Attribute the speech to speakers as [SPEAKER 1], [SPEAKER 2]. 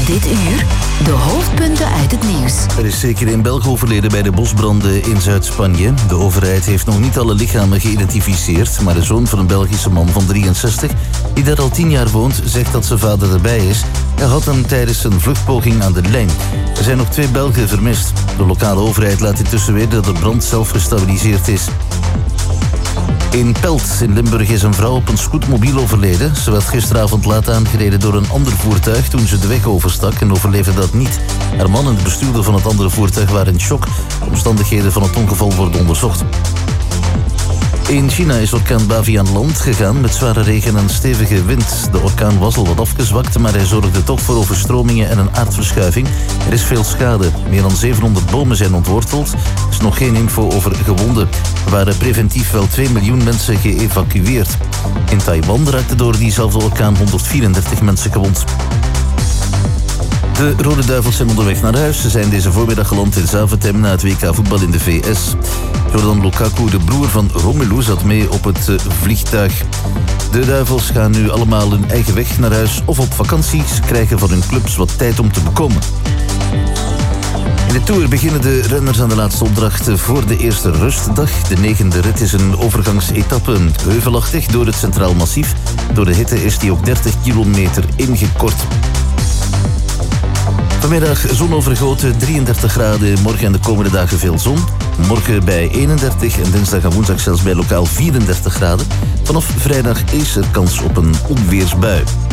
[SPEAKER 1] Dit uur de hoofdpunten uit het nieuws.
[SPEAKER 2] Er is zeker een Belg overleden bij de bosbranden in Zuid-Spanje. De overheid heeft nog niet alle lichamen geïdentificeerd, maar de zoon van een Belgische man van 63, die daar al 10 jaar woont, zegt dat zijn vader erbij is. Hij had hem tijdens een vluchtpoging aan de lijn. Er zijn nog 2 Belgen vermist. De lokale overheid laat intussen weten dat de brand zelf gestabiliseerd is. In Pelt in Limburg is een vrouw op een scootmobiel overleden. Ze werd gisteravond laat aangereden door een ander voertuig toen ze de weg overstak en overleefde dat niet. Haar man en de bestuurder van het andere voertuig waren in shock. De omstandigheden van het ongeval worden onderzocht. In China is orkaan Bavi aan land gegaan met zware regen en stevige wind. De orkaan was al wat afgezwakt, maar hij zorgde toch voor overstromingen en een aardverschuiving. Er is veel schade. Meer dan 700 bomen zijn ontworteld. Er is nog geen info over gewonden. Er waren preventief wel 2 miljoen mensen geëvacueerd. In Taiwan raakten door diezelfde orkaan 134 mensen gewond. De Rode Duivels zijn onderweg naar huis. Ze zijn deze voormiddag geland in Zaventem na het WK voetbal in de VS. Jordan Lukaku, de broer van Romelu, zat mee op het vliegtuig. De Duivels gaan nu allemaal hun eigen weg naar huis of op vakantie. Ze krijgen van hun clubs wat tijd om te bekomen. In de Tour beginnen de renners aan de laatste opdracht voor de eerste rustdag. De 9e rit is een overgangsetappe, heuvelachtig door het Centraal Massief. Door de hitte is die op 30 kilometer ingekort. Vanmiddag zonovergoten, 33 graden. Morgen en de komende dagen veel zon. Morgen bij 31 en dinsdag en woensdag zelfs bij lokaal 34 graden. Vanaf vrijdag is er kans op een onweersbui.